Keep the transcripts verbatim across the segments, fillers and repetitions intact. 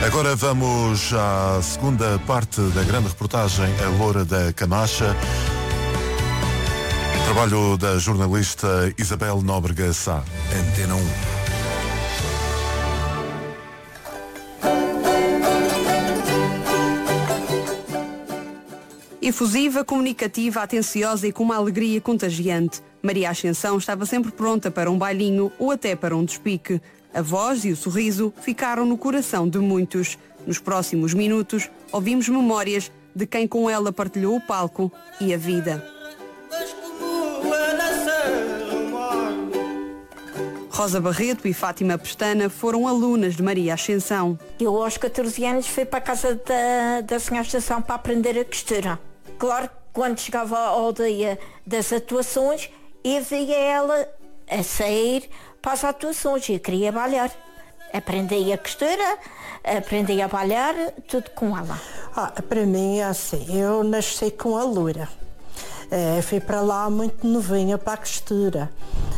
Agora vamos à segunda parte da grande reportagem A Loura da Camacha. Trabalho da jornalista Isabel Nóbrega Sá, Antena um. Efusiva, comunicativa, atenciosa e com uma alegria contagiante, Maria Ascensão estava sempre pronta para um bailinho ou até para um despique. A voz e o sorriso ficaram no coração de muitos. Nos próximos minutos, ouvimos memórias de quem com ela partilhou o palco e a vida. Rosa Barreto e Fátima Pestana foram alunas de Maria Ascensão. Eu aos catorze anos fui para a casa da, da senhora Ascensão para aprender a costura. Claro que quando chegava ao dia das atuações, eu via ela a sair para as atuações e eu queria bailar. Aprendi a costura, aprendi a bailar, tudo com ela. Ah, para mim é assim, eu nasci com a loura. É, fui para lá muito novinha para a costura.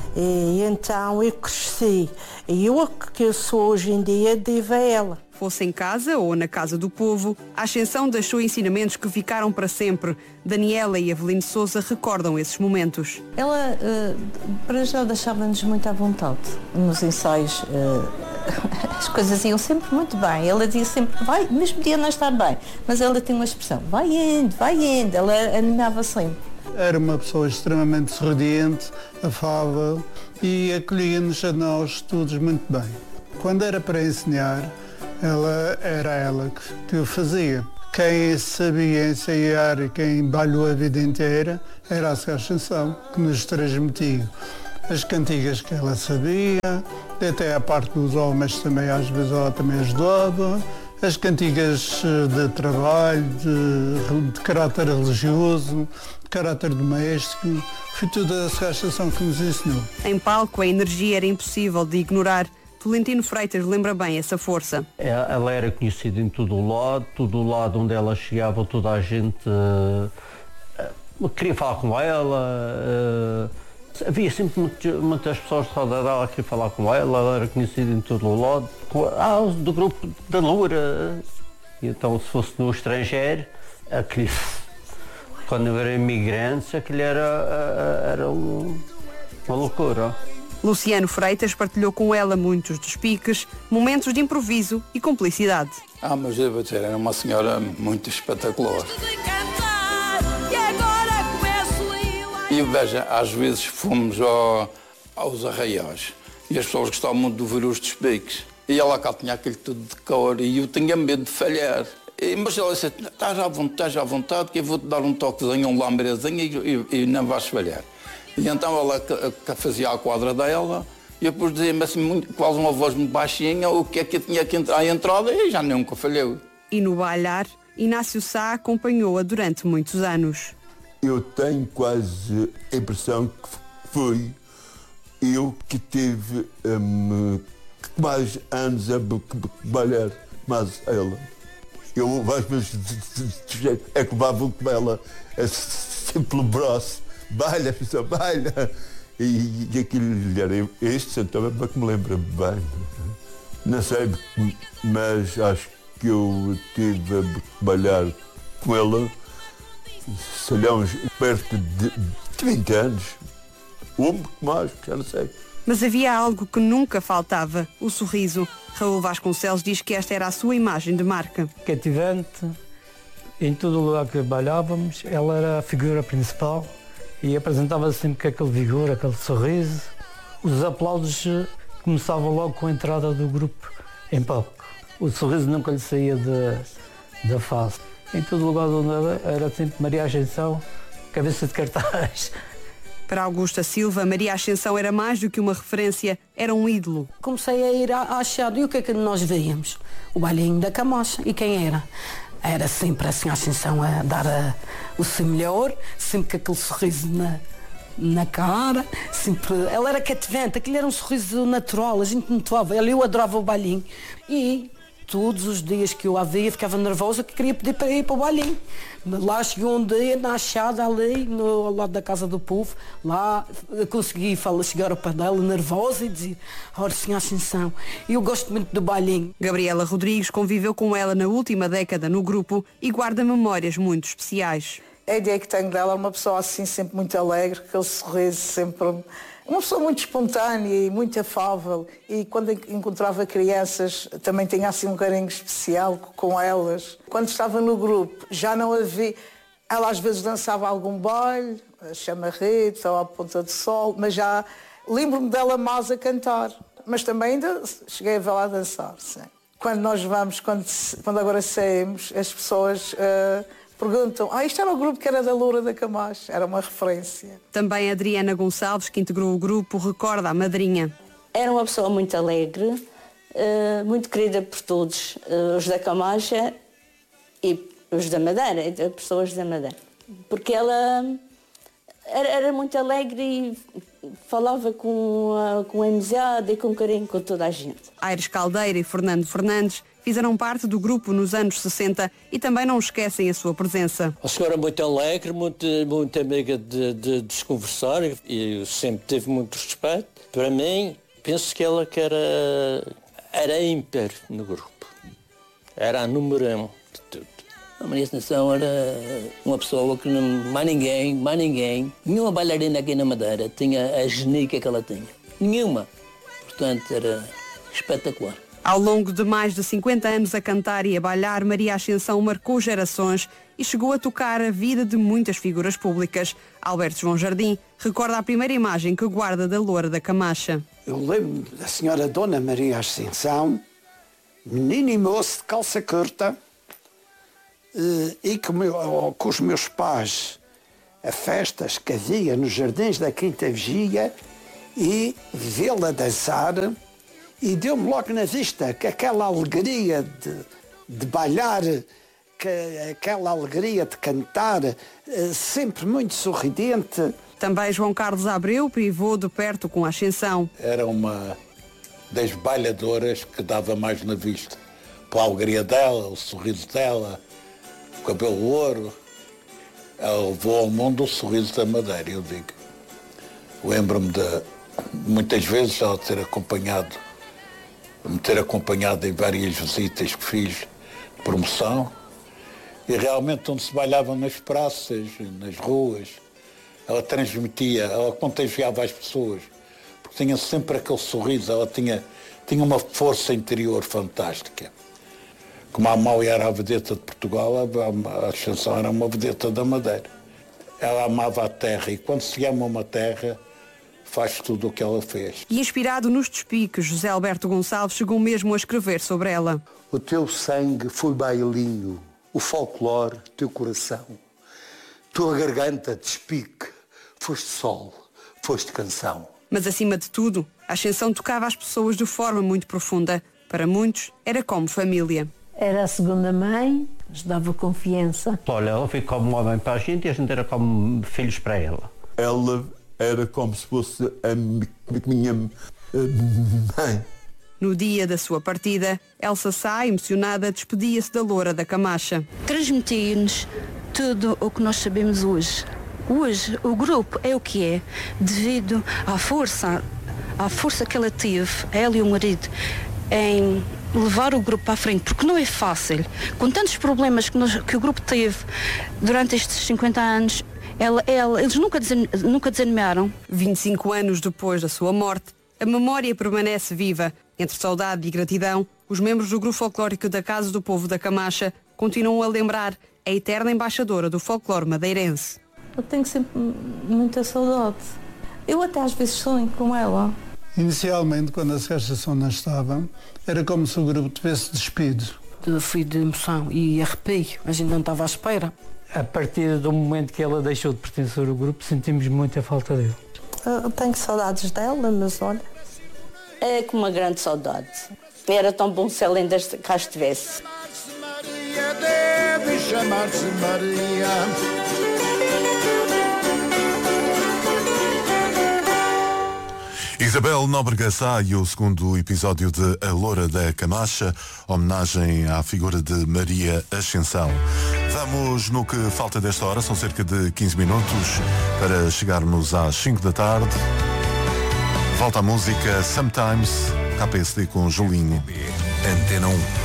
E então eu cresci. E eu que eu sou hoje em dia devo a ela. Fosse em casa ou na casa do povo, a Ascensão deixou ensinamentos que ficaram para sempre. Daniela e Avelino Sousa recordam esses momentos. Ela, uh, para já, deixava-nos muito à vontade. Nos ensaios, uh, as coisas iam sempre muito bem. Ela dizia sempre, vai, mesmo dia não estar bem. Mas ela tinha uma expressão, vai indo, vai indo. Ela animava sempre. Era uma pessoa extremamente sorridente, afável e acolhia-nos a nós todos muito bem. Quando era para ensinar, ela, era ela que, que o fazia. Quem sabia ensaiar e quem balhou a vida inteira era a Senhora Ascensão, que nos transmitia as cantigas que ela sabia, até a parte dos homens também, às vezes ela também ajudava, as cantigas de trabalho, de, de caráter religioso, de caráter doméstico, foi tudo a Senhora Ascensão que nos ensinou. Em palco, a energia era impossível de ignorar. Tolentino Freitas lembra bem essa força. Ela era conhecida em todo o lado, todo o lado onde ela chegava, toda a gente uh, uh, queria falar com ela. Uh, havia sempre muitas, muitas pessoas de roda dela que queriam falar com ela, ela era conhecida em todo o lado. Ah, do grupo da Loura. Então, se fosse no estrangeiro, aquele, quando era imigrantes, aquilo era, era um, uma loucura. Luciano Freitas partilhou com ela muitos despiques, momentos de improviso e cumplicidade. Ah, mas devo dizer, era uma senhora muito espetacular. E veja, às vezes fomos ao, aos arraiais e as pessoas gostavam muito de ouvir os despiques. E ela cá tinha aquele tudo de cor e eu tinha medo de falhar. E, mas ela disse, estás à vontade, estás à vontade, que eu vou-te dar um toquezinho, um lambrezinho e, e, e não vais falhar. E então ela fazia a quadra dela e depois dizia-me assim, muito, quase uma voz muito baixinha, o que é que eu tinha que entrar à entrada e já nunca falhou. E no bailar, Inácio Sá acompanhou-a durante muitos anos. Eu tenho quase a impressão que foi eu que tive um, mais anos a bailar mais ela. Eu às vezes é que levava com ela assim pelo braço. Baila, pessoal, baila. E, e aquilo era este então é que me lembra bem. Não sei, mas acho que eu tive a bailar com ela, sei lá, uns perto de vinte anos. Ou mais, já não sei. Mas havia algo que nunca faltava, o sorriso. Raul Vasconcelos diz que esta era a sua imagem de marca. Cativante, em todo o lugar que bailávamos, ela era a figura principal. E apresentava sempre com aquele vigor, aquele sorriso. Os aplausos começavam logo com a entrada do grupo em palco. O sorriso nunca lhe saía de, da face. Em todo lugar onde ela era sempre Maria Ascensão, cabeça de cartaz. Para Augusta Silva, Maria Ascensão era mais do que uma referência, era um ídolo. Comecei a ir à Achado e o que é que nós veíamos? O bailinho da Camacha. E quem era? Era sempre a senhora Ascensão a dar a, o seu melhor, sempre com aquele sorriso na, na cara, sempre, ela era cativante, aquilo era um sorriso natural, a gente notava, eu adorava o bailinho. E Todos os dias que eu a via, ficava nervosa que queria pedir para ir para o bailinho. Lá chegou um dia, na achada ali, no, ao lado da Casa do Povo, lá consegui falar, chegar ao pé dela, nervosa, e dizer: ora, senhora Ascensão, eu gosto muito do bailinho. Gabriela Rodrigues conviveu com ela na última década no grupo e guarda memórias muito especiais. A ideia que tenho dela é uma pessoa assim, sempre muito alegre, aquele sorriso sempre... Uma pessoa muito espontânea e muito afável, e quando encontrava crianças também tinha assim um carinho especial com elas. Quando estava no grupo já não havia... Ela às vezes dançava algum baile, a chamarrita ou a ponta de sol, mas já lembro-me dela mais a cantar. Mas também ainda cheguei a vê-la a dançar, sim. Quando nós vamos, quando, quando agora saímos, as pessoas... Uh, perguntam, ah, isto era o grupo que era da Loura da Camacha, era uma referência. Também a Adriana Gonçalves, que integrou o grupo, recorda a madrinha. Era uma pessoa muito alegre, uh, muito querida por todos, uh, os da Camacha e os da Madeira, as pessoas da Madeira. Porque ela era, era muito alegre e falava com, uh, com amizade e com carinho com toda a gente. Aires Caldeira e Fernando Fernandes fizeram parte do grupo nos anos sessenta e também não esquecem a sua presença. A senhora é muito alegre, muito, muito amiga de, de, de se conversar e sempre teve muito respeito. Para mim, penso que ela que era, era ímpar no grupo. Era a número um de tudo. A Maria Ascensão era uma pessoa que não, mais ninguém, mais ninguém, nenhuma bailarina aqui na Madeira tinha a genica que ela tinha. Nenhuma. Portanto, era espetacular. Ao longo de mais de cinquenta anos a cantar e a bailar, Maria Ascensão marcou gerações e chegou a tocar a vida de muitas figuras públicas. Alberto João Jardim recorda a primeira imagem que guarda da Loura da Camacha. Eu lembro da senhora Dona Maria Ascensão, menino e moço de calça curta, e com, meu, com os meus pais a festas que havia nos jardins da Quinta Vigia, e vê-la dançar. E deu-me logo na vista que aquela alegria de, de bailar, que aquela alegria de cantar, sempre muito sorridente. Também João Carlos Abreu privou de perto com a Ascensão. Era uma das bailadoras que dava mais na vista. Pela alegria dela, o sorriso dela, o cabelo ouro. Ela levou ao mundo o sorriso da Madeira, eu digo. Lembro-me de muitas vezes ela ter acompanhado me ter acompanhado em várias visitas que fiz de promoção, e realmente onde se bailava nas praças, nas ruas, ela transmitia, ela contagiava as pessoas, porque tinha sempre aquele sorriso, ela tinha, tinha uma força interior fantástica. Como a Amália era a vedeta de Portugal, a Ascensão era uma vedeta da Madeira. Ela amava a terra, e quando se ama uma terra, faz tudo o que ela fez. E inspirado nos despiques, José Alberto Gonçalves chegou mesmo a escrever sobre ela. O teu sangue foi bailinho, o folclore, teu coração. Tua garganta, despique, foste sol, foste canção. Mas acima de tudo, a Ascensão tocava as pessoas de forma muito profunda. Para muitos, era como família. Era a segunda mãe, nos dava confiança. Olha, ela foi como um homem para a gente e a gente era como filhos para ela. Ela era como se fosse a minha mãe. No dia da sua partida, Elsa Sá, emocionada, despedia-se da Loura da Camacha. Transmitia-nos tudo o que nós sabemos hoje. Hoje, o grupo é o que é, devido à força, à força que ela teve, ela e o marido, em levar o grupo para a frente, porque não é fácil. Com tantos problemas que, nós, que o grupo teve durante estes cinquenta anos, Ela, ela, eles nunca, desan, nunca desanimaram. vinte e cinco anos depois da sua morte, a memória permanece viva. Entre saudade e gratidão, os membros do grupo folclórico da Casa do Povo da Camacha continuam a lembrar a eterna embaixadora do folclore madeirense. Eu tenho sempre muita saudade. Eu até às vezes sonho com ela. Inicialmente, quando a Ascensão não estava, era como se o grupo tivesse despido. Eu fui de emoção e arrepio, a gente não estava à espera. A partir do momento que ela deixou de pertencer ao grupo, sentimos muita falta dele. Eu tenho saudades dela, mas olha... É com uma grande saudade. Era tão bom se ela ainda cá estivesse. Maria deve chamar-se Maria. E Isabel Nóbrega Sá e o segundo episódio de A Loura da Camacha, homenagem à figura de Maria Ascensão. Vamos no que falta desta hora, são cerca de quinze minutos para chegarmos às cinco da tarde. Volta a música Sometimes, K P S D com Julinho. Antena um.